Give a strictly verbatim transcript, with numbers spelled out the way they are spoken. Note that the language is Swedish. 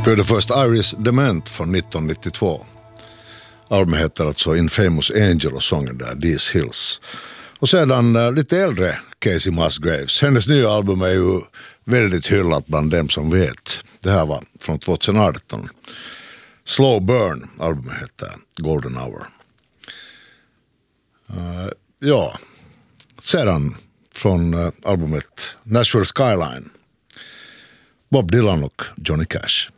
För det första Iris Dement från nittonhundranittiotvå. Albumet heter alltså Infamous Angel och sången där These Hills. Och sedan uh, lite äldre Casey Musgraves. Hennes nya album är ju väldigt hyllat bland dem som vet. Det här var från tjugoarton. Slow Burn, albumet heter Golden Hour. Uh, ja, sedan från uh, albumet Nashville Skyline. Bob Dylan och Johnny Cash.